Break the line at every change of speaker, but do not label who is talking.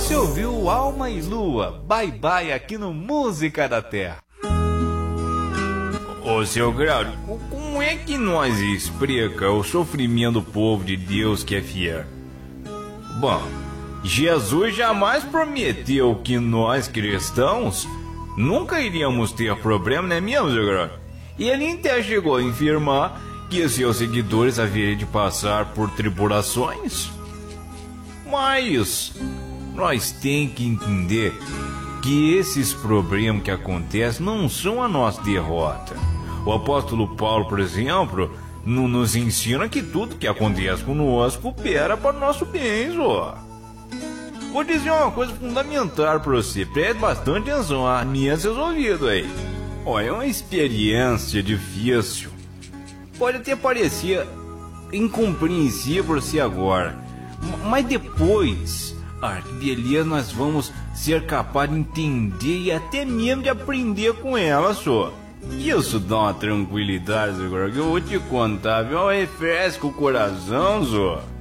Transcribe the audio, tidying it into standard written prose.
Você ouviu Alma e Lua, Bye Bye aqui no Música da Terra.
Ô, seu Graudo, como é que nós explica o sofrimento do povo de Deus que é fiel? Bom, Jesus jamais prometeu que nós cristãos nunca iríamos ter problema, não é mesmo, seu Graudo? E ele até chegou a afirmar que seus seguidores haveriam de passar por tribulações. Mas nós temos que entender que esses problemas que acontecem não são a nossa derrota. O apóstolo Paulo, por exemplo, nos ensina que tudo que acontece conosco opera para o nosso bem, só. Vou dizer uma coisa fundamental para você, preste bastante atenção a minha seus ouvidos aí. Olha, é uma experiência difícil. Pode até parecer incompreensível para você agora, mas depois, que beleza, nós vamos ser capazes de entender e até mesmo de aprender com ela, só. Isso dá uma tranquilidade agora que eu vou te contar, viu? Refresca o coração, só.